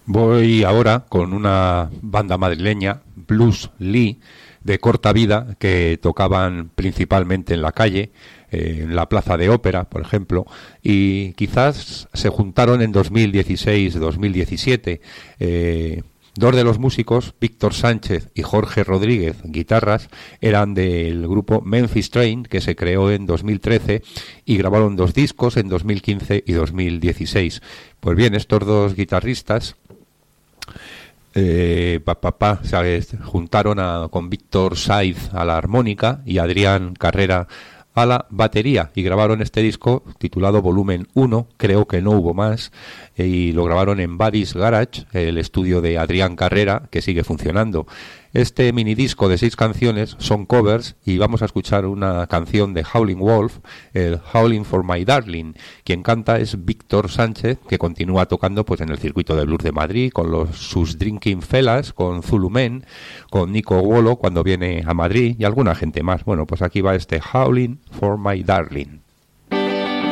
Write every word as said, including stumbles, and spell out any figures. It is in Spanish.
Voy ahora con una banda madrileña, Blues Lee, de corta vida, que tocaban principalmente en la calle, eh, en la plaza de ópera, por ejemplo, y quizás se juntaron en dos mil dieciséis dos mil diecisiete. Eh, dos de los músicos, Víctor Sánchez y Jorge Rodríguez, guitarras, eran del grupo Memphis Train, que se creó en dos mil trece y grabaron dos discos en dos mil quince y dos mil dieciséis. Pues bien, estos dos guitarristas Eh, pa, pa, pa, ¿sabes? juntaron a, con Víctor Saiz a la armónica y Adrián Carrera a la batería y grabaron este disco titulado Volumen uno, creo que no hubo más, eh, y lo grabaron en Buddy's Garage, el estudio de Adrián Carrera, que sigue funcionando. Este minidisco de seis canciones son covers y vamos a escuchar una canción de Howling Wolf, el Howling for My Darling. Quien canta es Víctor Sánchez, que continúa tocando pues en el circuito de blues de Madrid con los sus Drinking Fellas, con Zulu Men, con Nico Wolo cuando viene a Madrid y alguna gente más. Bueno, pues aquí va este Howling for My Darling.